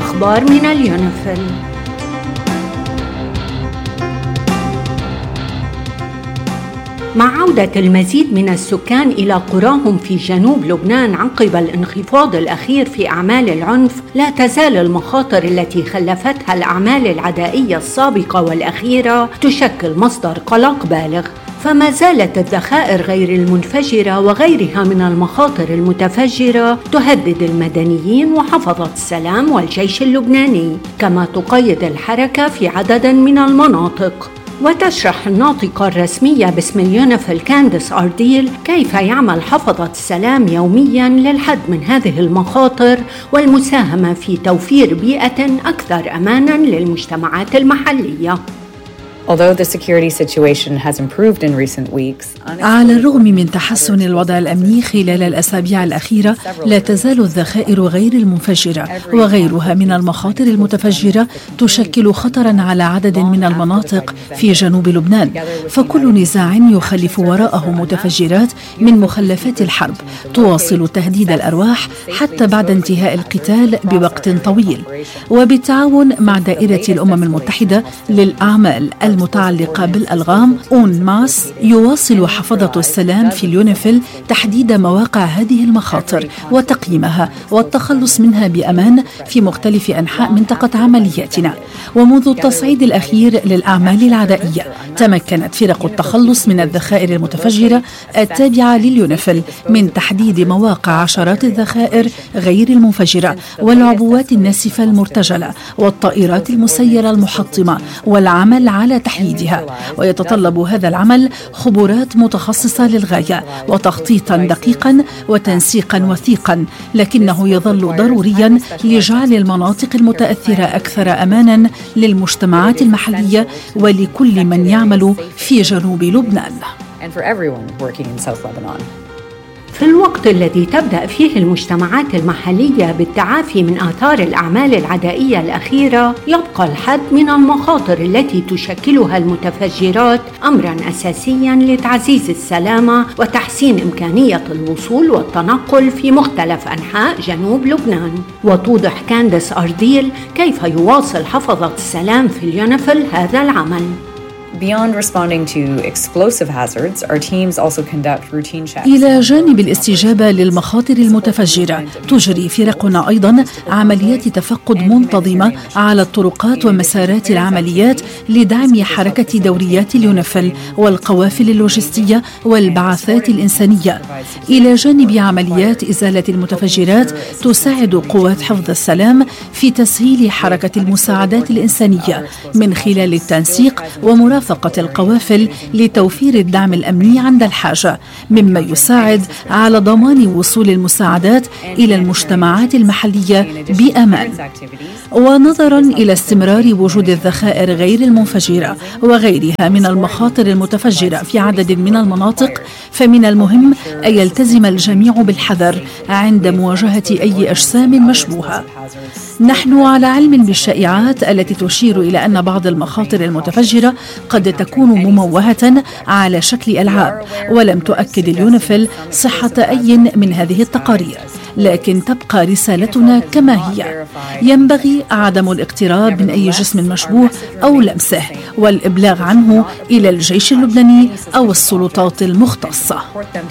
الأخبار من اليونيفيل. مع عودة المزيد من السكان إلى قراهم في جنوب لبنان عقب الانخفاض الأخير في أعمال العنف، لا تزال المخاطر التي خلفتها الأعمال العدائية السابقة والأخيرة تشكل مصدر قلق بالغ. فما زالت الذخائر غير المنفجرة وغيرها من المخاطر المتفجرة تهدد المدنيين وحفظة السلام والجيش اللبناني، كما تقيد الحركة في عدد من المناطق. وتشرح الناطقة الرسمية باسم اليونيفيل كانديس أرديل كيف يعمل حفظة السلام يومياً للحد من هذه المخاطر والمساهمة في توفير بيئة أكثر أماناً للمجتمعات المحلية. على الرغم من تحسن الوضع الأمني خلال الأسابيع الأخيرة، لا تزال الذخائر غير المنفجرة وغيرها من المخاطر المتفجرة تشكل خطراً على عدد من المناطق في جنوب لبنان. فكل نزاع يخلف وراءه متفجرات من مخلفات الحرب تواصل تهديد الأرواح حتى بعد انتهاء القتال بوقت طويل. وبالتعاون مع دائرة الأمم المتحدة للأعمال المتعلقة بالألغام أونماس، يواصل حفظة السلام في اليونيفيل تحديد مواقع هذه المخاطر وتقييمها والتخلص منها بأمان في مختلف أنحاء منطقة عملياتنا. ومنذ التصعيد الأخير للأعمال العدائية، تمكنت فرق التخلص من الذخائر المتفجرة التابعة لليونيفيل من تحديد مواقع عشرات الذخائر غير المنفجرة والعبوات الناسفة المرتجلة والطائرات المسيرة المحطمة، والعمل على تحييدها. ويتطلب هذا العمل خبرات متخصصة للغاية وتخطيطا دقيقا وتنسيقا وثيقا، لكنه يظل ضروريا لجعل المناطق المتأثرة أكثر أمانا للمجتمعات المحلية ولكل من يعمل في جنوب لبنان. في الوقت الذي تبدأ فيه المجتمعات المحلية بالتعافي من آثار الأعمال العدائية الأخيرة، يبقى الحد من المخاطر التي تشكلها المتفجرات أمراً أساسياً لتعزيز السلامة وتحسين إمكانية الوصول والتنقل في مختلف أنحاء جنوب لبنان. وتوضح كانديس أرديل كيف يواصل حفظة السلام في اليونيفيل هذا العمل. إلى جانب الاستجابة للمخاطر المتفجرة، تجري فرقنا أيضا عمليات تفقد منتظمة على الطرقات ومسارات العمليات لدعم حركة دوريات اليونيفيل والقوافل اللوجستية والبعثات الإنسانية. إلى جانب عمليات إزالة المتفجرات، تساعد قوات حفظ السلام في تسهيل حركة المساعدات الإنسانية من خلال التنسيق ومرافقة القوافل لتوفير الدعم الأمني عند الحاجة، مما يساعد على ضمان وصول المساعدات إلى المجتمعات المحلية بأمان. ونظرا إلى استمرار وجود الذخائر غير المنفجرة وغيرها من المخاطر المتفجرة في عدد من المناطق، فمن المهم أن يلتزم الجميع بالحذر عند مواجهة أي أجسام مشبوهة. نحن على علم بالشائعات التي تشير إلى أن بعض المخاطر المتفجرة قد تكون مموهة على شكل ألعاب، ولم تؤكد اليونيفيل صحة أي من هذه التقارير، لكن تبقى رسالتنا كما هي: ينبغي عدم الاقتراب من أي جسم مشبوه أو لمسه، والإبلاغ عنه إلى الجيش اللبناني أو السلطات المختصة.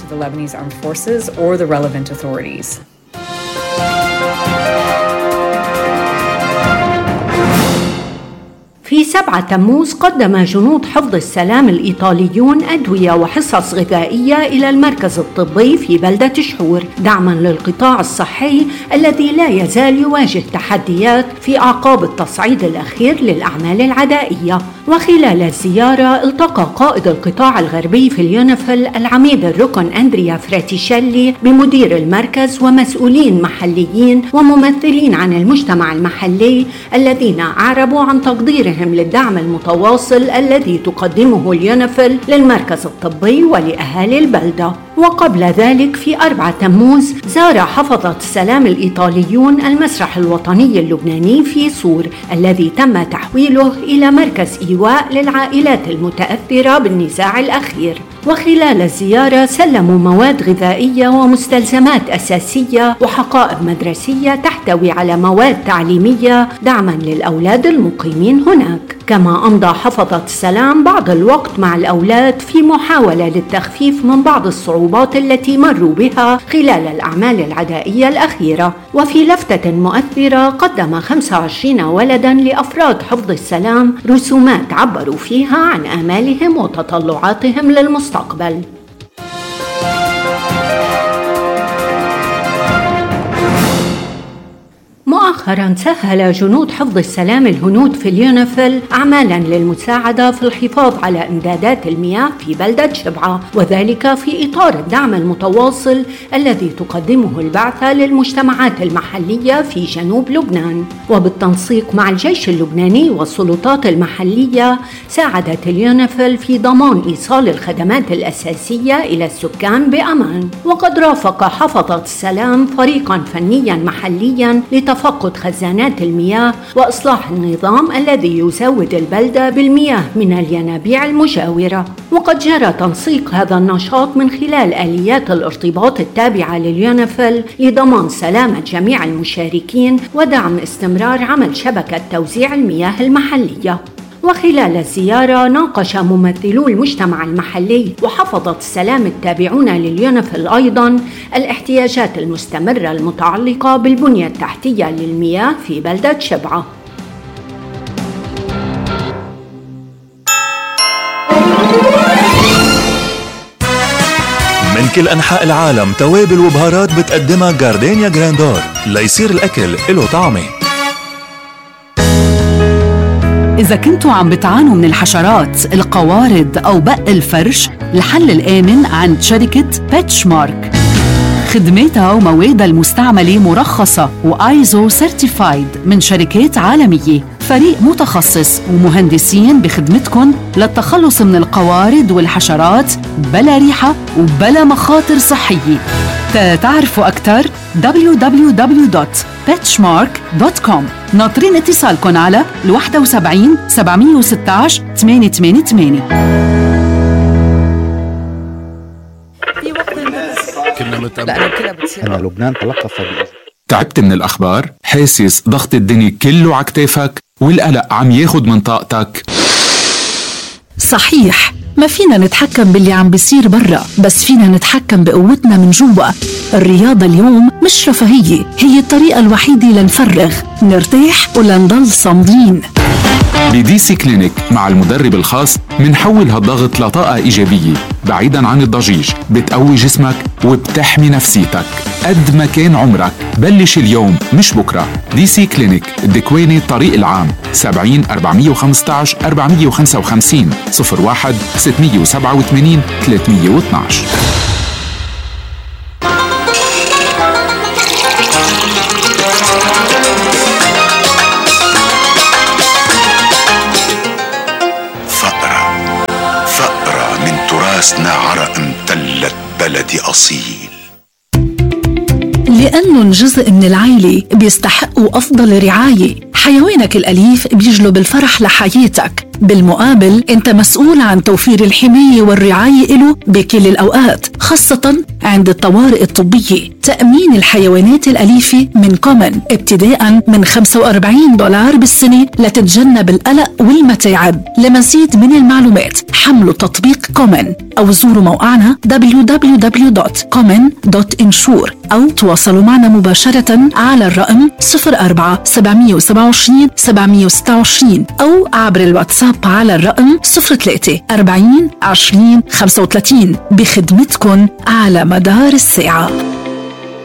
في 7 تموز قدم جنود حفظ السلام الإيطاليون أدوية وحصص غذائية إلى المركز الطبي في بلدة شحور دعماً للقطاع الصحي الذي لا يزال يواجه تحديات في أعقاب التصعيد الأخير للأعمال العدائية. وخلال الزيارة التقى قائد القطاع الغربي في اليونيفيل العميد الركن أندريا فراتيشيلي بمدير المركز ومسؤولين محليين وممثلين عن المجتمع المحلي الذين أعربوا عن تقديرهم للدعم المتواصل الذي تقدمه اليونيفيل للمركز الطبي ولأهالي البلدة. وقبل ذلك في 4 تموز زار حفظة السلام الإيطاليون المسرح الوطني اللبناني في صور الذي تم تحويله إلى مركز إيواء للعائلات المتأثرة بالنزاع الأخير. وخلال الزيارة سلموا مواد غذائية ومستلزمات أساسية وحقائب مدرسية تحتوي على مواد تعليمية دعما للأولاد المقيمين هناك. كما أمضى حفظة السلام بعض الوقت مع الأولاد في محاولة للتخفيف من بعض الصعوبات التي مروا بها خلال الأعمال العدائية الأخيرة. وفي لفتة مؤثرة قدم 25 ولدا لأفراد حفظ السلام رسومات عبروا فيها عن آمالهم وتطلعاتهم للمستقبل. مؤخراً سهل جنود حفظ السلام الهنود في اليونيفيل أعمالاً للمساعدة في الحفاظ على إمدادات المياه في بلدة شبعة، وذلك في إطار الدعم المتواصل الذي تقدمه البعثة للمجتمعات المحلية في جنوب لبنان. وبالتنسيق مع الجيش اللبناني والسلطات المحلية ساعدت اليونيفيل في ضمان إيصال الخدمات الأساسية إلى السكان بأمان. وقد رافق حفظة السلام فريقاً فنياً محلياً لتفقد خزانات المياه وإصلاح النظام الذي يزود البلدة بالمياه من الينابيع المجاورة. وقد جرى تنسيق هذا النشاط من خلال آليات الارتباط التابعة لليونيفيل لضمان سلامة جميع المشاركين ودعم استمرار عمل شبكة توزيع المياه المحلية. وخلال الزيارة ناقش ممثلو المجتمع المحلي وحفظة السلام التابعون لليونيفيل أيضاً الاحتياجات المستمرة المتعلقة بالبنية التحتية للمياه في بلدة شبعة. من كل أنحاء العالم توابل وبهارات بتقدمها جاردينيا جراندور ليصير الأكل له طعمه. إذا كنتوا عم بتعانوا من الحشرات، القوارض أو بق الفرش، الحل الآمن عند شركة بيتشمارك. خدماتها وموادها المستعملة مرخصة وآيزو سيرتيفايد من شركات عالمية. فريق متخصص ومهندسين بخدمتكم للتخلص من القوارض والحشرات بلا ريحة وبلا مخاطر صحية. تعرفوا أكثر www.petchmark.com. ناطرين اتصالكم على 71 716 888. أنا لبنان تلقى فريق. تعبت من الأخبار؟ حاسس ضغط الدنيا كله عكتافك والقلق عم ياخد من طاقتك؟ صحيح، ما فينا نتحكم باللي عم بيصير برا، بس فينا نتحكم بقوتنا من جوا. الرياضة اليوم مش رفاهية، هي الطريقة الوحيدة لنفرغ، نرتاح ولنضل صامدين. بدي سي كلينيك مع المدرب الخاص منحول هالضغط لطاقة إيجابية بعيداً عن الضجيج، بتقوي جسمك وبتحمي نفسيتك. قد ما كان عمرك بلش اليوم مش بكرة. دي سي كلينيك الدكواني طريق العام 70 415 455 01 687 312. فقرة من تراثنا عرق امتلت بلدي أصيل. لأنهم جزء من العائلة بيستحقوا أفضل رعاية. حيوانك الأليف بيجلب الفرح لحياتك، بالمقابل أنت مسؤول عن توفير الحماية والرعاية له بكل الأوقات، خاصة عند الطوارئ الطبية. تأمين الحيوانات الأليفة من كومن ابتداء من $45 بالسنة لتتجنب القلق والمتاعب. لمزيد من المعلومات حملوا تطبيق كومن أو زوروا موقعنا www.common.insure أو تواصلوا معنا مباشرة على الرقم 04 727 726 أو عبر الواتساب على الرقم 03 40 20 35 بخدمتكم على مدار الساعة.